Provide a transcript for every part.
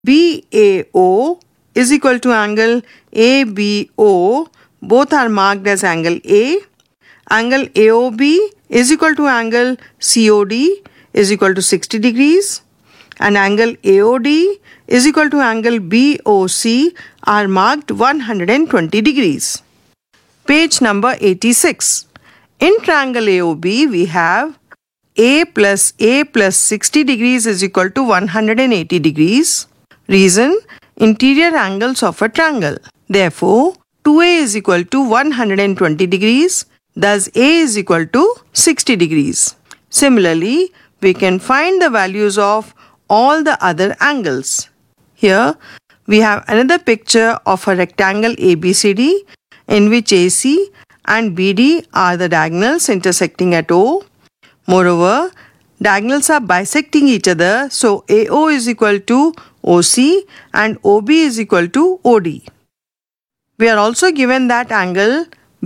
BAO is equal to angle ABO. Both are marked as angle A. Angle AOB is equal to angle COD is equal to 60 degrees. And angle AOD is equal to angle BOC are marked 120 degrees. Page number 86. In triangle AOB, we have A plus 60 degrees is equal to 180 degrees. Reason, interior angles of a triangle. Therefore, 2A is equal to 120 degrees. Thus, A is equal to 60 degrees. Similarly, we can find the values of all the other angles. Here, we have another picture of a rectangle ABCD in which AC and BD are the diagonals intersecting at O. Moreover, diagonals are bisecting each other, so AO is equal to OC and OB is equal to OD. We are also given that angle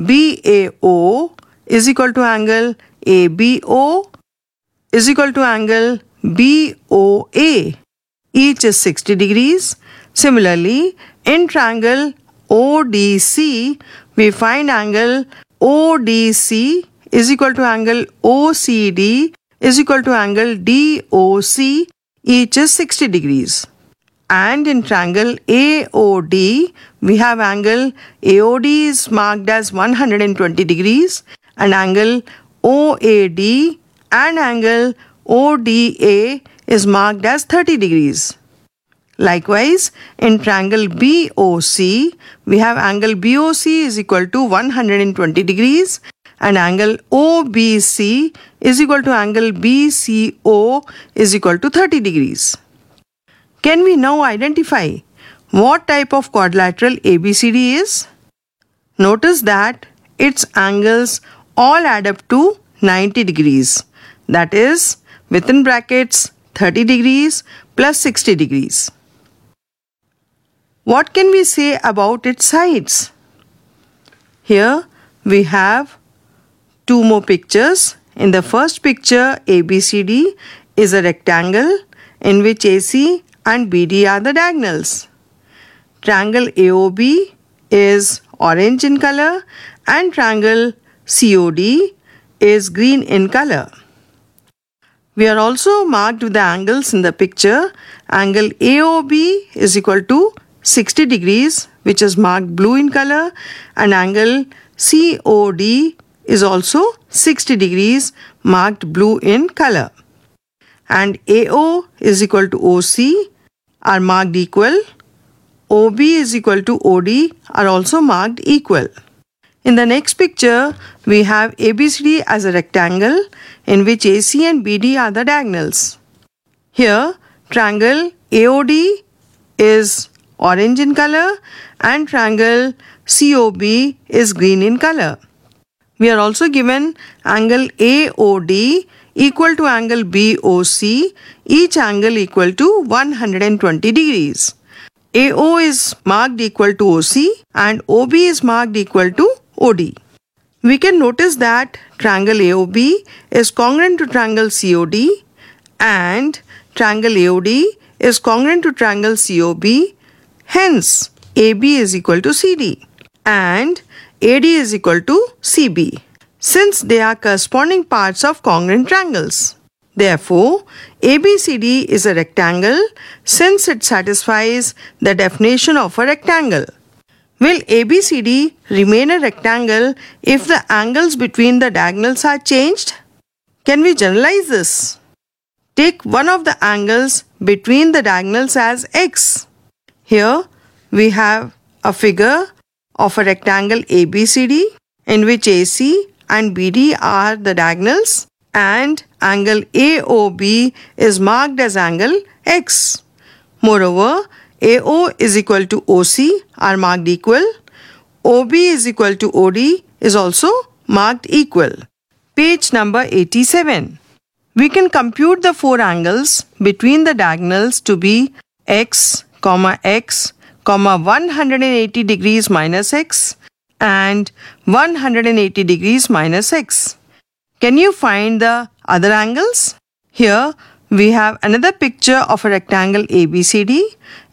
BAO is equal to angle ABO is equal to angle BOA. Each is 60 degrees. Similarly, in triangle ODC, we find angle ODC is equal to angle OCD is equal to angle DOC. Each is 60 degrees. And in triangle AOD, we have angle AOD is marked as 120 degrees and angle OAD and angle ODA is marked as 30 degrees. Likewise, in triangle BOC, we have angle BOC is equal to 120 degrees and angle OBC is equal to angle BCO is equal to 30 degrees. Can we now identify what type of quadrilateral ABCD is? Notice that its angles all add up to 90 degrees. That is, within brackets, 30 degrees plus 60 degrees. What can we say about its sides? Here we have two more pictures. In the first picture, ABCD is a rectangle in which AC and BD are the diagonals. Triangle AOB is orange in color and triangle COD is green in color. We are also marked with the angles in the picture. Angle AOB is equal to 60 degrees, which is marked blue in color, and angle COD is also 60 degrees, marked blue in color. And AO is equal to OC are marked equal. OB is equal to OD are also marked equal. In the next picture, we have ABCD as a rectangle in which AC and BD are the diagonals. Here, triangle AOD is orange in color and triangle COB is green in color. We are also given angle AOD equal to angle BOC, each angle equal to 120 degrees. AO is marked equal to OC and OB is marked equal to OD. We can notice that triangle AOB is congruent to triangle COD and triangle AOD is congruent to triangle COB. Hence, AB is equal to CD and AD is equal to CB, since they are corresponding parts of congruent triangles. Therefore, ABCD is a rectangle since it satisfies the definition of a rectangle. Will ABCD remain a rectangle if the angles between the diagonals are changed? Can we generalize this? Take one of the angles between the diagonals as x. Here we have a figure of a rectangle ABCD in which AC and BD are the diagonals and angle AOB is marked as angle x. Moreover, AO is equal to OC are marked equal. OB is equal to OD is also marked equal. Page number 87. We can compute the four angles between the diagonals to be x, 180 degrees minus x and 180 degrees minus x. Can you find the other angles? Here We have another picture of a rectangle ABCD.